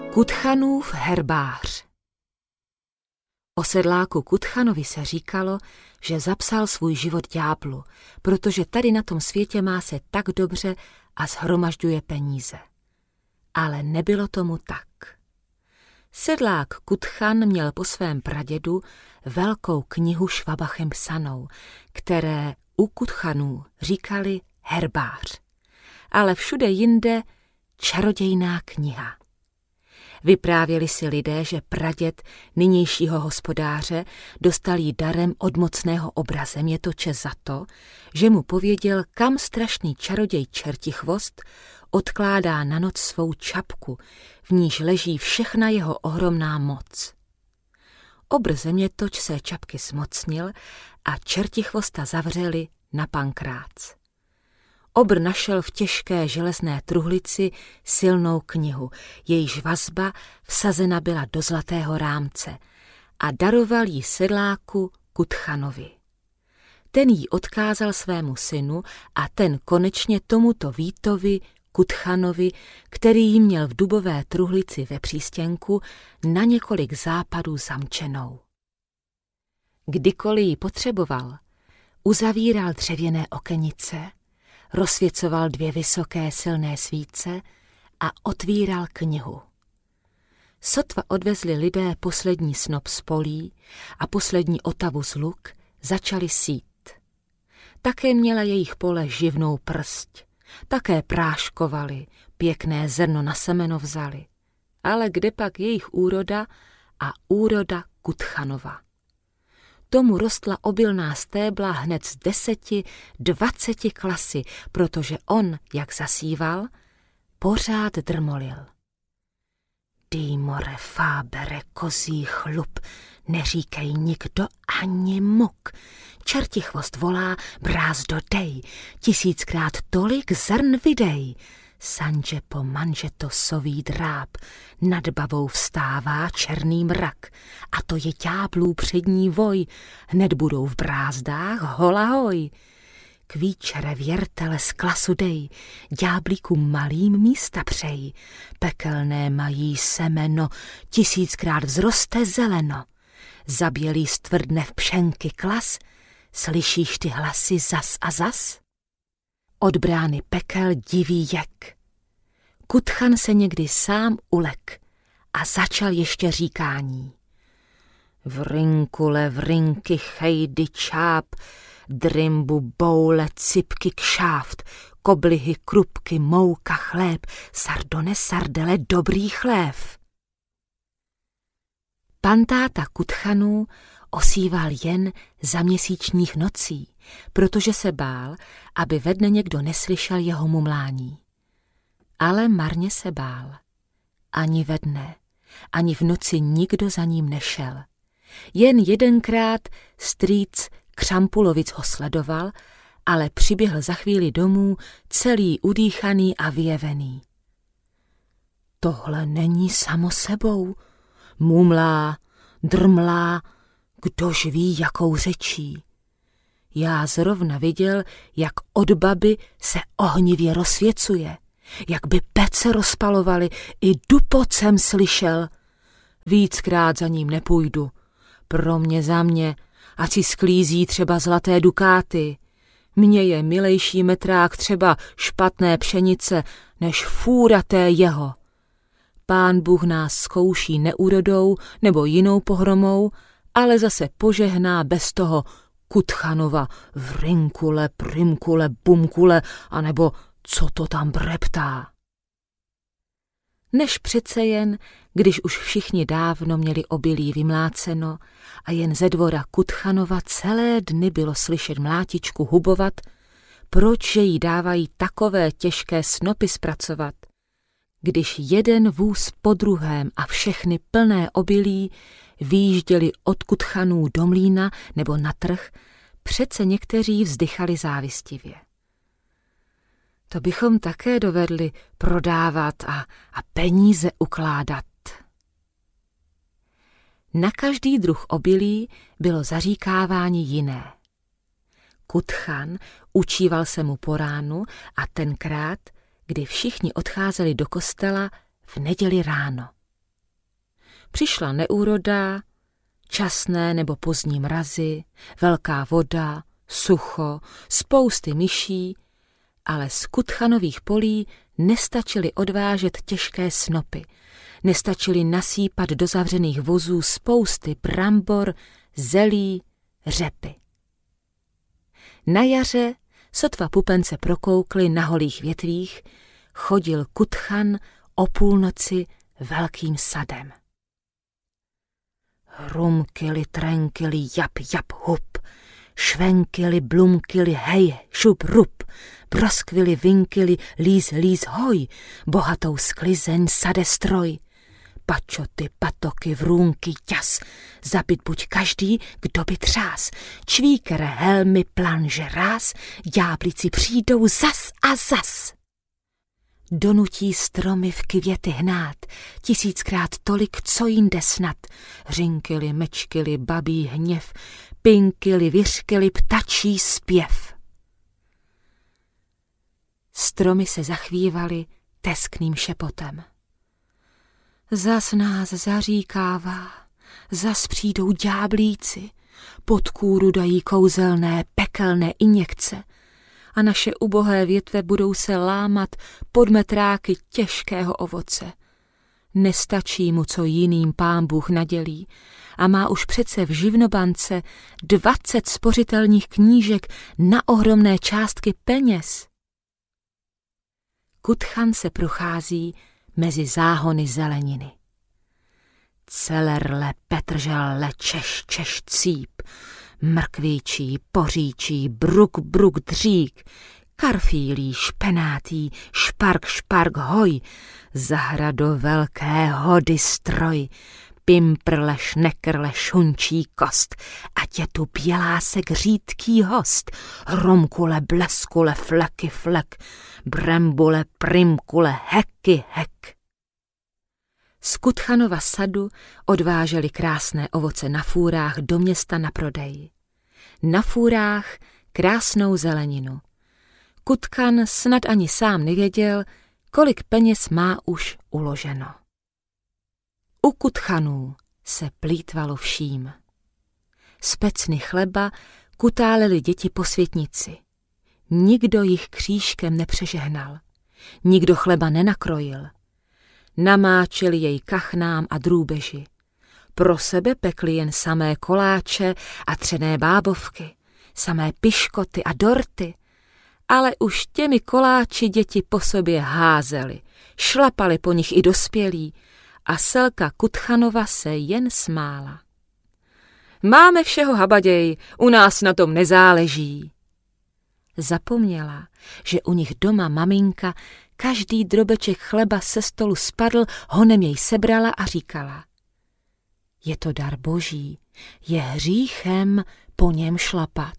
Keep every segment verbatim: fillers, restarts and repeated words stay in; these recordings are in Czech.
Kutchanův herbář. O sedláku Kutchanovi se říkalo, že zapsal svůj život ďáblu, protože tady na tom světě má se tak dobře a shromažďuje peníze. Ale nebylo tomu tak. Sedlák Kutchan měl po svém pradědu velkou knihu švabachem psanou, které u Kutchanů říkali herbář, ale všude jinde čarodějná kniha. Vyprávěli si lidé, že praděd nynějšího hospodáře dostal jí darem od mocného obrazemětoče za to, že mu pověděl, kam strašný čaroděj Čertichvost odkládá na noc svou čapku, v níž leží všechna jeho ohromná moc. Obrazemětoč se čapky zmocnil a Čertichvosta zavřeli na pankrác. Obr našel v těžké železné truhlici silnou knihu, jejíž vazba vsazena byla do zlatého rámce, a daroval ji sedláku Kutchanovi. Ten ji odkázal svému synu a ten konečně tomuto Vítovi Kutchanovi, který ji měl v dubové truhlici ve přístěnku, na několik západů zamčenou. Kdykoliv ji potřeboval, uzavíral dřevěné okenice, rozsvěcoval dvě vysoké silné svíce a otvíral knihu. Sotva odvezli lidé poslední snop z polí a poslední otavu z luk, začali sít. Také měla jejich pole živnou prst, také práškovali, pěkné zrno na semeno vzali, ale kde pak jejich úroda a úroda Kutchanova? Tomu rostla obilná stébla hned z deseti, dvaceti klasy, protože on, jak zasíval, pořád drmolil. Dýmore, fábere, kozí chlup, neříkej nikdo ani muk. Čertichvost volá, brázdo dej, tisíckrát tolik zrn vydej. Sanže po manžeto sový dráp, nad bavou vstává černý mrak, a to je ďáblů přední voj, hned budou v brázdách holahoj. Kvíčere věrtele z klasu dej, ďáblíkům malým místa přej, pekelné mají semeno, tisíckrát vzroste zeleno. Zabělý stvrdne v pšenky klas, slyšíš ty hlasy zas a zas? Od brány pekel diví jek. Kutchan se někdy sám ulek a začal ještě říkání. Vrinkule, vrinky, chejdy, čáp, drimbu, boule, cipky, kšáft, koblihy, krupky, mouka, chléb, sardone, sardele, dobrý chlév. Pan táta Kutchanů osíval jen za měsíčních nocí, protože se bál, aby ve dne někdo neslyšel jeho mumlání. Ale marně se bál. Ani ve dne, ani v noci nikdo za ním nešel. Jen jedenkrát strýc Křampulovic ho sledoval, ale přiběhl za chvíli domů celý udýchaný a vyjevený. Tohle není samo sebou, mumlá, drmlá, kdož ví, jakou řečí. Já zrovna viděl, jak od baby se ohnivě rozsvěcuje, jak by pece rozpalovaly, i dupot jsem slyšel. Víckrát za ním nepůjdu, pro mě za mě, ať si sklízí třeba zlaté dukáty. Mně je milejší metrák třeba špatné pšenice, než fůra té jeho. Pán Bůh nás zkouší neúrodou nebo jinou pohromou, ale zase požehná bez toho Kutchanova vrinkule, primkule, bumkule, anebo co to tam breptá. Než přece jen, když už všichni dávno měli obilí vymláceno a jen ze dvora Kutchanova celé dny bylo slyšet mlátičku hubovat, proč je jí dávají takové těžké snopy zpracovat, když jeden vůz po druhém a všechny plné obilí výjížděli od Kutchanů do mlýna nebo na trh, přece někteří vzdychali závistivě. To bychom také dovedli prodávat a, a peníze ukládat. Na každý druh obilí bylo zaříkávání jiné. Kutchan učíval se mu po ránu a tenkrát, kdy všichni odcházeli do kostela v neděli ráno. Přišla neúroda, časné nebo pozdní mrazy, velká voda, sucho, spousty myší, ale z Kutchanových polí nestačily odvážet těžké snopy, nestačily nasýpat do zavřených vozů spousty brambor, zelí, řepy. Na jaře, sotva pupence prokoukly na holých větvích, chodil Kutchan o půlnoci velkým sadem. Hrumkili, trenkili, jap, jap, hup, švenkili, blumkili, hej, šup, rup, broskvili, vinkili, líz, líz, hoj, bohatou sklizeň sade stroj. Pačoty, patoky, vrůnky, ťas, zabit buď každý, kdo by třás, čvíkere, helmy, planže, ráz, ďáblici přijdou zas a zas. Donutí stromy v květy hnát, tisíckrát tolik, co jinde snad. Hřinkili, mečkili, babí hněv, pinkili, vyřkili, ptačí zpěv. Stromy se zachvívaly teskným šepotem. Zas nás zaříkává, zas přijdou ďáblíci, pod kůru dají kouzelné, pekelné injekce a naše ubohé větve budou se lámat pod metráky těžkého ovoce. Nestačí mu, co jiným Pán Bůh nadělí, a má už přece v živnobance dvacet spořitelních knížek na ohromné částky peněz. Kutchan se prochází mezi záhony zeleniny. Celerle, petrželle, češ, češ, cíp, mrkvíčí, poříčí, bruk, bruk, dřík, karfílí, špenátí, špark, špark, hoj, zahrado velké hody stroj, pimprle, šnekrle, šunčí kost, ať je tu bělásek řídký host, hromkule, bleskule, fleky, flek, brembule, primkule, heky, hek. Z Kutchanova sadu odváželi krásné ovoce na fůrách do města na prodej. Na fůrách krásnou zeleninu. Kutchan snad ani sám nevěděl, kolik peněz má už uloženo. U Kutchanů se plýtvalo vším. Z pecny chleba kutáleli děti po světnici. Nikdo jich křížkem nepřežehnal. Nikdo chleba nenakrojil. Namáčeli jej kachnám a drůbeži. Pro sebe pekli jen samé koláče a třené bábovky, samé piškoty a dorty, ale už těmi koláči děti po sobě házeli, šlapali po nich i dospělí a Selka Kutchanova se jen smála. Máme všeho habaděj, u nás na tom nezáleží. Zapomněla, že u nich doma maminka každý drobeček chleba se stolu spadl, honem jej sebrala a říkala: je to dar boží, je hříchem po něm šlapat.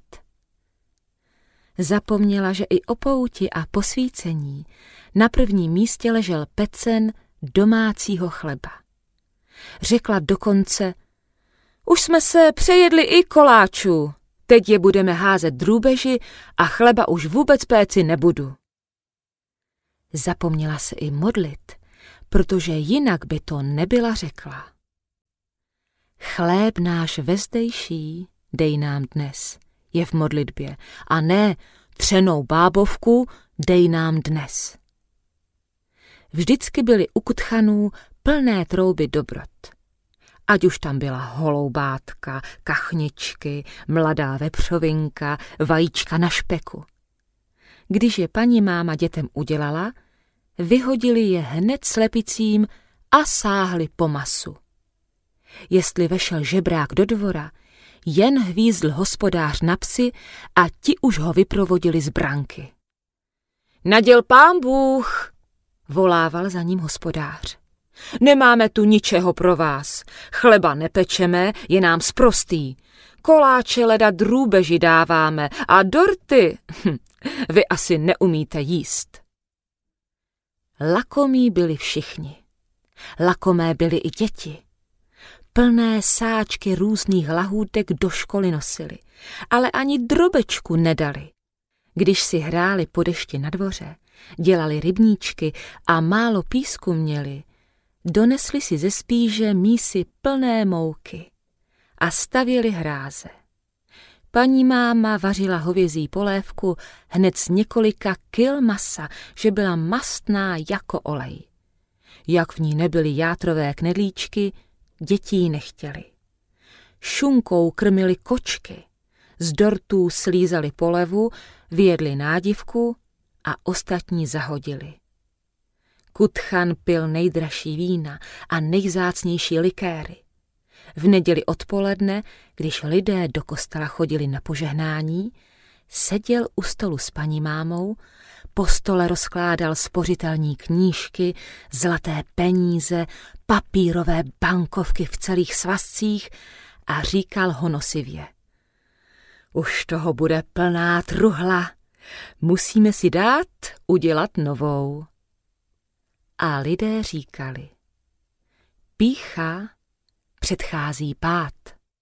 Zapomněla, že i o pouti a posvícení na prvním místě ležel pecen domácího chleba. Řekla dokonce: už jsme se přejedli i koláčů, teď je budeme házet drůbeži a chleba už vůbec péci nebudu. Zapomněla se i modlit, protože jinak by to nebyla řekla. Chléb náš vezdejší dej nám dnes, je v modlitbě, a ne třenou bábovku dej nám dnes. Vždycky byly u Kutchanů plné trouby dobrot. Ať už tam byla holoubátka, kachničky, mladá vepřovinka, vajíčka na špeku. Když je paní máma dětem udělala, vyhodili je hned slepicím a sáhli po masu. Jestli vešel žebrák do dvora, jen hvízdl hospodář na psy a ti už ho vyprovodili z branky. Naděl Pán Bůh, volával za ním hospodář. Nemáme tu ničeho pro vás, chleba nepečeme, je nám sprostý. Koláče leda drůbeži dáváme a dorty hm, vy asi neumíte jíst. Lakomí byli všichni. Lakomé byly i děti. Plné sáčky různých lahůdek do školy nosili, ale ani drobečku nedali. Když si hráli po dešti na dvoře, dělali rybníčky a málo písku měli, Donesli si ze spíže mísy plné mouky a stavěli hráze. Paní máma vařila hovězí polévku hned z několika kil masa, že byla mastná jako olej. Jak v ní nebyly játrové knedlíčky, děti ji nechtěli. Šunkou krmili kočky, z dortů slízali polevu, vyjedli nádivku a ostatní zahodili. Kutchan pil nejdražší vína a nejvzácnější likéry. V neděli odpoledne, když lidé do kostela chodili na požehnání, seděl u stolu s paní mámou, po stole rozkládal spořitelní knížky, zlaté peníze, papírové bankovky v celých svazcích a říkal honosivě: Už toho bude plná truhla, musíme si dát udělat novou. A lidé říkali: Pýcha předchází pád.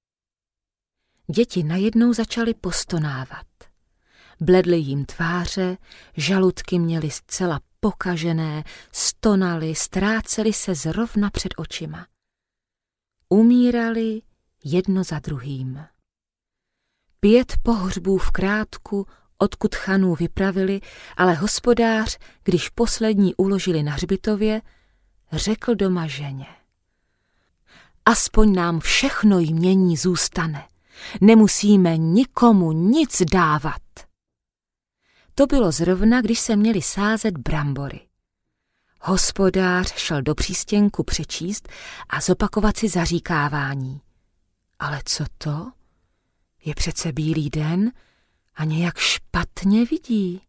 Děti najednou začaly postonávat. Bledly jim tváře, žaludky měly zcela pokažené, stonali, ztráceli se zrovna před očima. Umírali jedno za druhým. Pět pohřbů v Krátku od Kutchanů vypravili, ale hospodář, když poslední uložili na hřbitově, řekl doma ženě: Aspoň nám všechno jmění zůstane. Nemusíme nikomu nic dávat. To bylo zrovna, když se měli sázet brambory. Hospodář šel do přístěnku přečíst a zopakovat si zaříkávání. Ale co to? Je přece bílý den a nějak špatně vidí.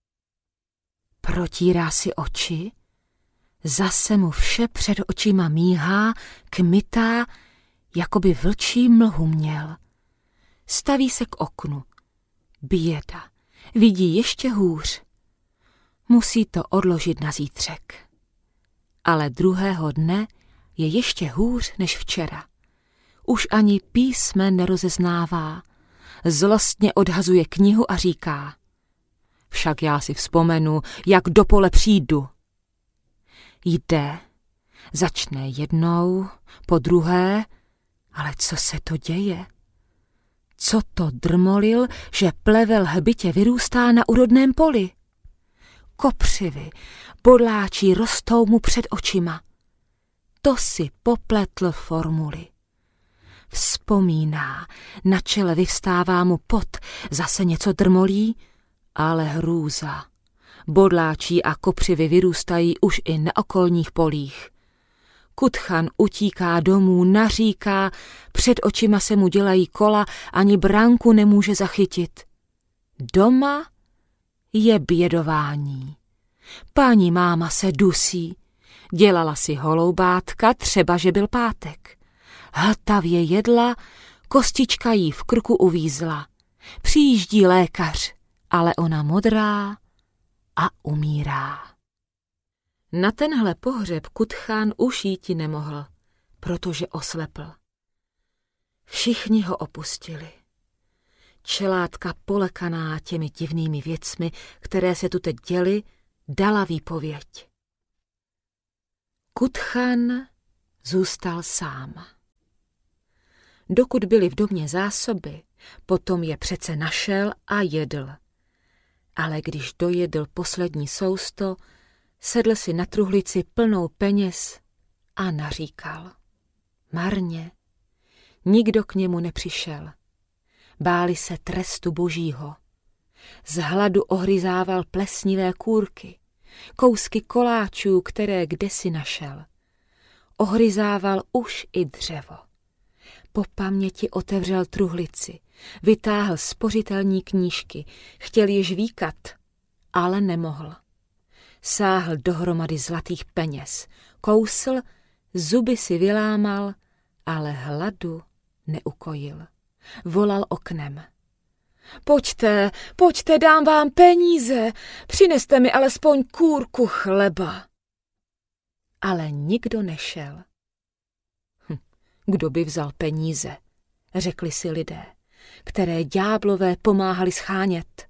Protírá si oči, zase mu vše před očima míhá, kmitá, jako by vlčí mlhu měl. Staví se k oknu. Běda, vidí ještě hůř. Musí to odložit na zítřek. Ale druhého dne je ještě hůř než včera. Už ani písmen nerozeznává. Zlostně odhazuje knihu a říká: Však já si vzpomenu, jak do pole přijdu. Jde, začne jednou, po druhé, ale co se to děje? Co to drmolil, že plevel hbitě vyrůstá na úrodném poli? Kopřivy, bodláčí rostou mu před očima. To si popletl formuli. Vzpomíná, na čele vyvstává mu pot, zase něco drmolí, ale hrůza. Bodláčí a kopřivy vyrůstají už i na okolních polích. Kutchan utíká domů, naříká, před očima se mu dělají kola, ani branku nemůže zachytit. Doma je bědování. Paní máma se dusí. Dělala si holoubátka, třeba že byl pátek. Hltavě jedla, kostička jí v krku uvízla. Přijíždí lékař, ale ona modrá a umírá. Na tenhle pohřeb Kutchan už jíti nemohl, protože oslepl. Všichni ho opustili. Čelátka polekaná těmi divnými věcmi, které se tu teď děly, dala výpověď. Kutchan zůstal sám. Dokud byly v domě zásoby, potom je přece našel a jedl. Ale když dojedl poslední sousto, sedl si na truhlici plnou peněz a naříkal. Marně. Nikdo k němu nepřišel. Báli se trestu božího. Z hladu ohryzával plesnivé kůrky, kousky koláčů, které kdesi našel. Ohryzával už i dřevo. Po paměti otevřel truhlici, vytáhl spořitelní knížky, chtěl je žvíkat, ale nemohl. Sáhl dohromady zlatých peněz, kousl, zuby si vylámal, ale hladu neukojil. Volal oknem. Pojďte, pojďte, dám vám peníze, přineste mi alespoň kůrku chleba. Ale nikdo nešel. Hm, kdo by vzal peníze, řekli si lidé, které ďáblové pomáhali schánět.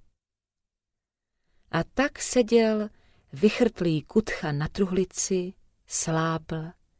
A tak seděl vychrtlý Kutchan na truhlici, slábl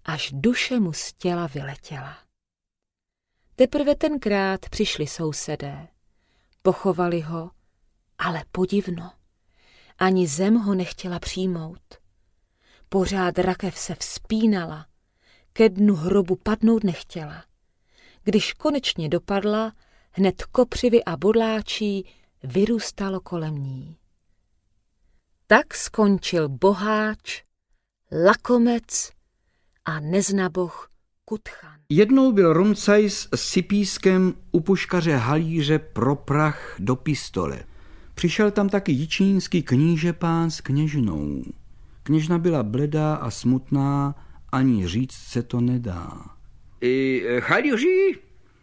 až duše mu z těla vyletěla. Teprve tenkrát přišli sousedé. Pochovali ho, ale podivno. Ani zem ho nechtěla přijmout. Pořád rakev se vzpínala, ke dnu hrobu padnout nechtěla. Když konečně dopadla, hned kopřivy a bodláčí vyrůstalo kolem ní. Tak skončil boháč, lakomec a neznaboch Kutchan. Jednou byl Rumcajs s Cipískem u puškaře Halíře pro prach do pistole. Přišel tam taky jičínský knížepán s kněžnou. Kněžna byla bledá a smutná, ani říct se to nedá. E, Halíři,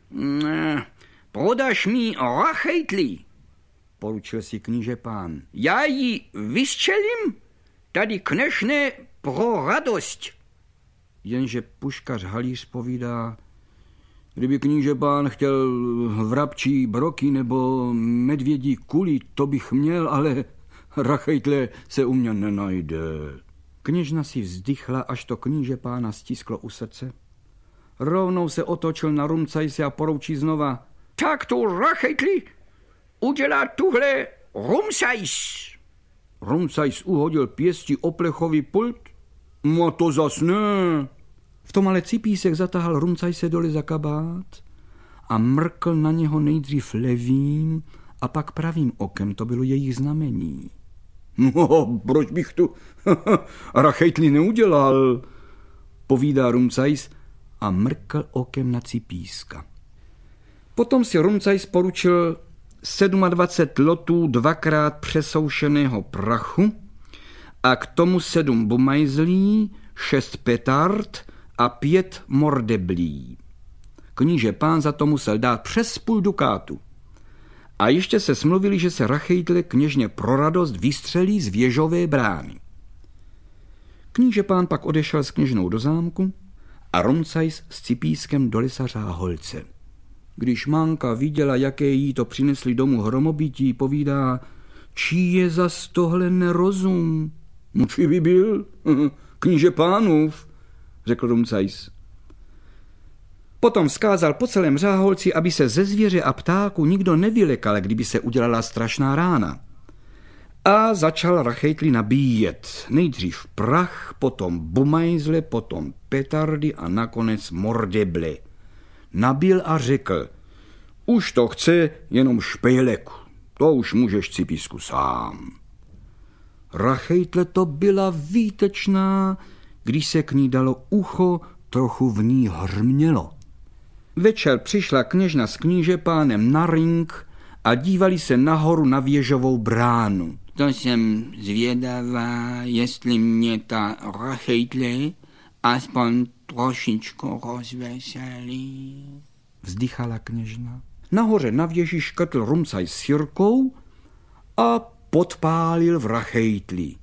prodáš mi rachejtli, poručil si knížepán. Já ji vystřelím, tady kněžne pro radost. Jenže puškař Halíř povídá, kdyby knížepán chtěl vrabčí broky nebo medvědí kuli, to bych měl, ale rachejtle se u mě nenajde. Kněžna si vzdychla, až to knížepána stisklo u srdce. Rovnou se otočil na Rumcajse a poroučí znova. Tak to rachejtli udělá tuhle Rumcajs. Rumcajs uhodil pěstí o plechový pult. No to zas ne. V tom ale Cipísek zatahal Rumcajse dole za kabát a mrkl na něho nejdřív levým a pak pravým okem. To bylo jejich znamení. No, proč bych tu rachejtli neudělal, povídá Rumcajs a mrkl okem na Cipíska. Potom si Rumcajs poručil dvacet sedm lotů dvakrát přesoušeného prachu a k tomu sedm bumajzlí, šest petard a pět mordeblí. Kníže pán za to musel dát přes půl dukátu. A ještě se smluvili, že se rachejtle kněžně pro radost vystřelí z věžové brány. Kníže pán pak odešel s kněžnou do zámku a Rumcajs s Cipískem do lesa Řáholce. Když Mánka viděla, jaké jí to přinesli domů hromobití, povídá, čí je zas tohle nerozum? No, či by byl? Kníže pánův, řekl Rumcajs. Potom vzkázal po celém Řáholci, aby se ze zvěře a ptáku nikdo nevylekal, kdyby se udělala strašná rána. A začal rachejtli nabíjet. Nejdřív prach, potom bumajzle, potom petardy a nakonec mordeble. Nabil a řekl, už to chce jenom špejlek, to už můžeš, Cipísku, sám. Rachejtle to byla výtečná, když se k ní dalo ucho, trochu v ní hrmělo. Večer přišla kněžna s knížepánem na ring a dívali se nahoru na věžovou bránu. To jsem zvědavá, jestli mě ta rachejtle aspoň trošičku rozveselí, vzdychala kněžna. Nahoře na věži škrtl Rumcajs s Jirkou a podpálil v rachejtli.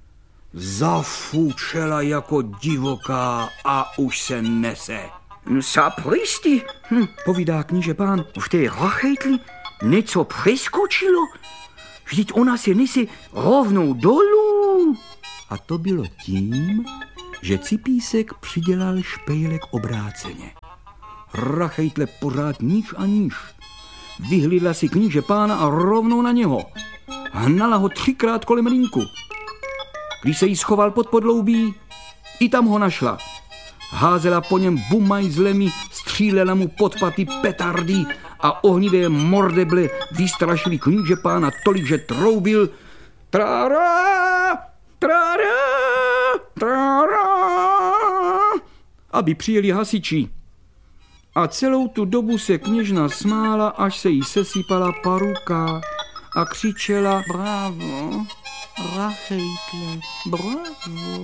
Zafučela jako divoká a už se nese. Sapristi, hm. povídá kníže pán. V té rachejtli něco přeskočilo. Vždyť ona se nese rovnou dolů. A to bylo tím, že Cipísek přidělal špejlek obráceně. Rachejtle pořád níž a níž. Vyhlídla si kníže pána a rovnou na něho. Hnala ho třikrát kolem rýnku. Když se jí schoval pod podloubí, i tam ho našla. Házela po něm bumajzlemi, střílela mu pod paty petardy a ohnivé mordeble vystrašili kníže pána tolik, že troubil trára, trára, trára, aby přijeli hasiči. A celou tu dobu se kněžna smála, až se jí sesypala paruka a křičela bravo, rachejtle, bravo.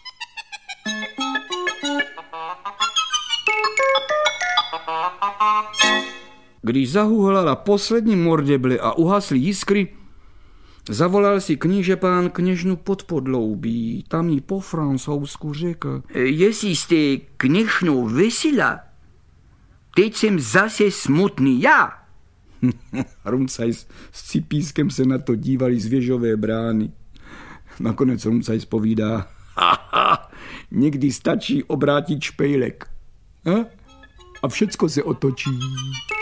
Když zahuhlala poslední mordeble a uhasly jiskry, zavolal si knížepán kněžnu pod podloubí. Tam jí po francouzsku řekl. Jestli jste kněžnou veselá, teď jsem zase smutný já. Rumcajs s Cipískem se na to dívali z věžové brány. Nakonec Rumcajs povídá. Haha, Někdy stačí obrátit špejlek. A všecko se otočí.